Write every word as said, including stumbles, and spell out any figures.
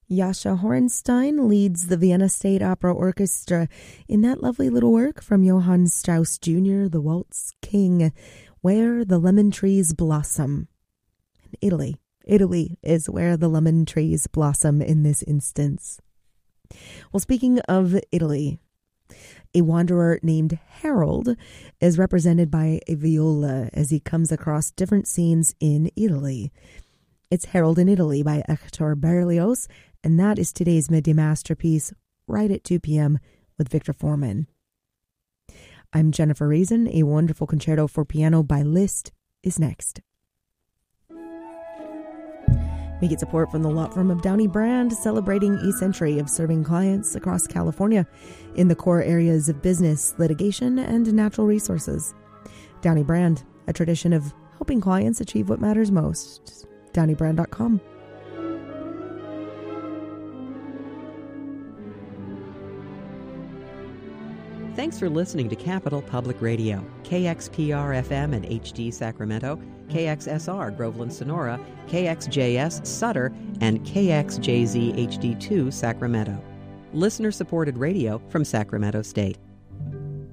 Jascha Hornstein leads the Vienna State Opera Orchestra in that lovely little work from Johann Strauss Junior, The Waltz King, Where the Lemon Trees Blossom. In Italy. Italy is where the lemon trees blossom in this instance. Well, speaking of Italy, a wanderer named Harold is represented by a viola as he comes across different scenes in Italy. It's Harold in Italy by Hector Berlioz, and that is today's midday masterpiece, right at two p.m. with Victor Foreman. I'm Jennifer Reason. A wonderful concerto for piano by Liszt is next. We get support from the law firm of Downey Brand, celebrating a century of serving clients across California in the core areas of business, litigation, and natural resources. Downey Brand, a tradition of helping clients achieve what matters most. downey brand dot com. Thanks for listening to Capital Public Radio, K X P R F M and H D Sacramento, K X S R Groveland Sonora, K X J S Sutter, and K X J Z H D two Sacramento. Listener-supported radio from Sacramento State.